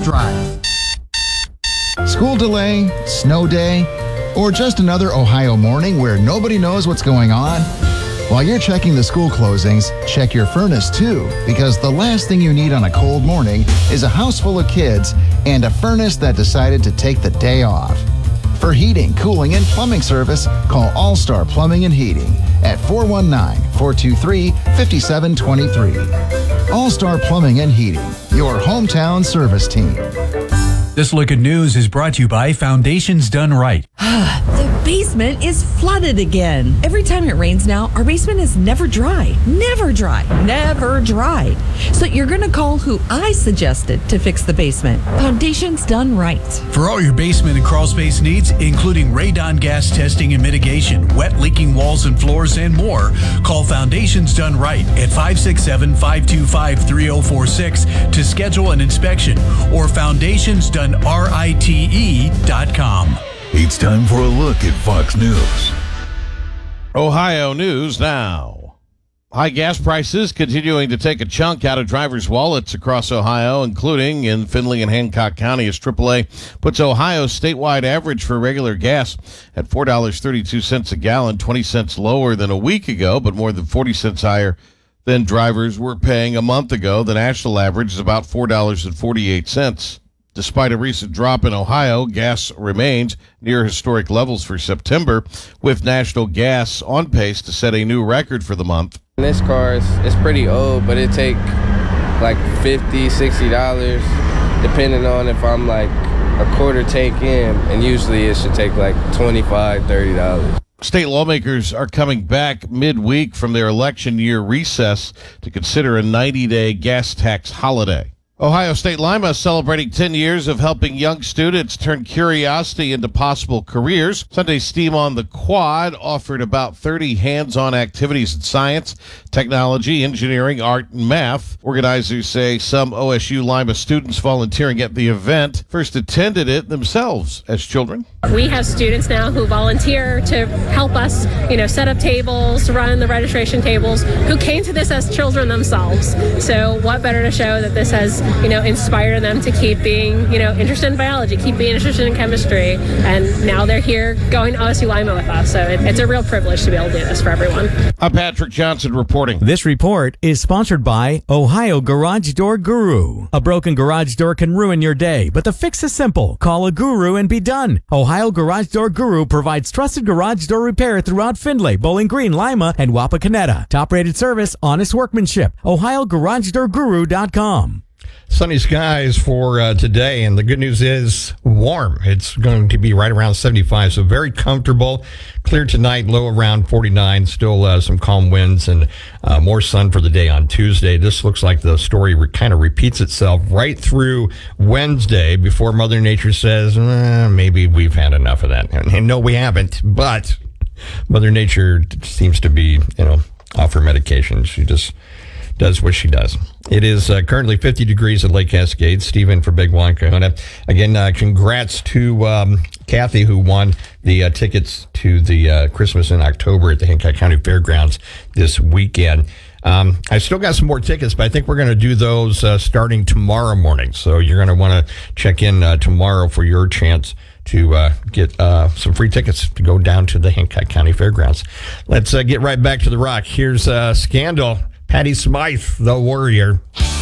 drive. School delay, snow day, or just another Ohio morning where nobody knows what's going on? While you're checking the school closings, check your furnace too, because the last thing you need on a cold morning is a house full of kids and a furnace that decided to take the day off. For heating, cooling, and plumbing service, call All-Star Plumbing and Heating at 419-423-5723. All-Star Plumbing and Heating, your hometown service team. This Look at News is brought to you by Foundations Done Right. The basement is flooded again. Every time it rains now, our basement is never dry. Never dry. Never dry. So you're going to call who I suggested to fix the basement. Foundations Done Right. For all your basement and crawl space needs, including radon gas testing and mitigation, wet leaking walls and floors, and more, call Foundations Done Right at 567-525-3046 to schedule an inspection or foundationsdonerite.com. It's time for a look at Fox News. Ohio news now. High gas prices continuing to take a chunk out of drivers' wallets across Ohio, including in Findlay and Hancock County, as AAA puts Ohio's statewide average for regular gas at $4.32 a gallon, 20 cents lower than a week ago, but more than 40 cents higher than drivers were paying a month ago. The national average is about $4.48. Despite a recent drop in Ohio, gas remains near historic levels for September, with national gas on pace to set a new record for the month. This car is pretty old, but it take like $50, $60, depending on if I'm like a quarter tank in, and usually it should take like $25, $30. State lawmakers are coming back midweek from their election year recess to consider a 90-day gas tax holiday. Ohio State Lima celebrating 10 years of helping young students turn curiosity into possible careers. Sunday's STEAM on the Quad offered about 30 hands-on activities in science, technology, engineering, art, and math. Organizers say some OSU Lima students volunteering at the event first attended it themselves as children. We have students now who volunteer to help us, set up tables, run the registration tables, who came to this as children themselves. So what better to show that this has inspire them to keep being, interested in biology, keep being interested in chemistry. And now they're here going to OSU Lima with us. So it's a real privilege to be able to do this for everyone. I'm Patrick Johnson reporting. This report is sponsored by Ohio Garage Door Guru. A broken garage door can ruin your day, but the fix is simple. Call a guru and be done. Ohio Garage Door Guru provides trusted garage door repair throughout Findlay, Bowling Green, Lima, and Wapakoneta. Top-rated service, honest workmanship. OhioGarageDoorGuru.com. Sunny skies for today, and the good news is warm. It's going to be right around 75, so very comfortable. Clear tonight, low around 49. Still some calm winds and more sun for the day on Tuesday. This looks like the story kind of repeats itself right through Wednesday before Mother Nature says, maybe we've had enough of that. And no, we haven't, but Mother Nature seems to be, off her medication. She just does what she does. It is currently 50 degrees at Lake Cascade. Stephen for Big Juan Kahuna. Again, congrats to Kathy, who won the tickets to the Christmas in October at the Hancock County Fairgrounds this weekend. I still got some more tickets, but I think we're going to do those starting tomorrow morning. So you're going to want to check in tomorrow for your chance to get some free tickets to go down to the Hancock County Fairgrounds. Let's get right back to the rock. Here's Scandal. Patty Smythe, the Warrior.